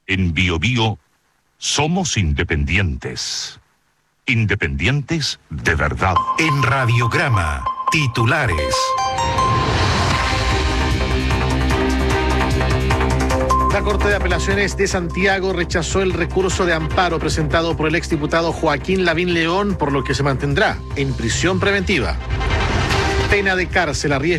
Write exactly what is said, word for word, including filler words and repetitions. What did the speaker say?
En Bio Bio somos independientes. Independientes de verdad. En Radiograma, titulares. La Corte de Apelaciones de Santiago rechazó el recurso de amparo presentado por el exdiputado Joaquín Lavín León, por lo que se mantendrá en prisión preventiva. Pena de cárcel a riesgo